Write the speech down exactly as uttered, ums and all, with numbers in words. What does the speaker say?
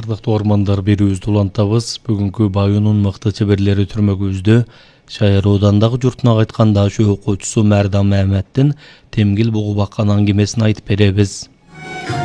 Ардактуу ормандар берүүбүздү улантабыз. Бүгүнкү Баюунун мыкты чеберлери түрмөгүбүздө Шаяр оодандагы журтуна кайтканда ошо окуучусу Мәрдам Мамеддин темгил бугуп аккан аңгемесин айтып беребиз.